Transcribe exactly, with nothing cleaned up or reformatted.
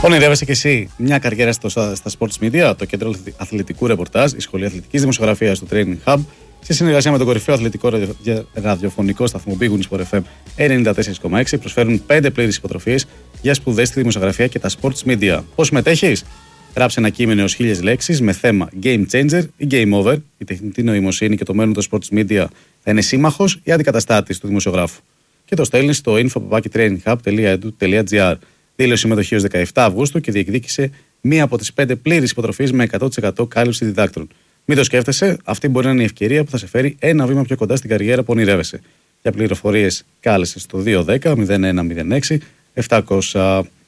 Ονειρεύεσαι και εσύ μια καριέρα στο, στα sports media? Το κέντρο αθλητικού ρεπορτάζ, η σχολή αθλητικής δημοσιογραφίας του Training Hub, σε συνεργασία με τον κορυφαίο αθλητικό ραδιοφωνικό σταθμό Big Wings Sport εφ εμ ενενήντα τέσσερα κόμμα έξι, προσφέρουν πέντε πλήρες υποτροφίες για σπουδές στη δημοσιογραφία και τα sports media. Πώς συμμετέχεις? Γράψε ένα κείμενο έως χίλιες λέξεις με θέμα Game Changer ή Game Over. Η τεχνητή νοημοσύνη και το μέλλον των sports media θα είναι σύμμαχος ή αντικαταστάτης του δημοσιογράφου. Και το στέλνεις στο info παπάκι training hub τελεία e d u τελεία g r. Δήλωσε συμμετοχή ως δεκαεφτά Αυγούστου και διεκδίκησε μία από τις πέντε πλήρες υποτροφίες με εκατό τοις εκατό κάλυψη διδάκτρων. Μην το σκέφτεσαι, αυτή μπορεί να είναι η ευκαιρία που θα σε φέρει ένα βήμα πιο κοντά στην καριέρα που ονειρεύεσαι. Για πληροφορίες κάλεσε στο δύο ένα μηδέν ένα μηδέν έξι επτακόσια.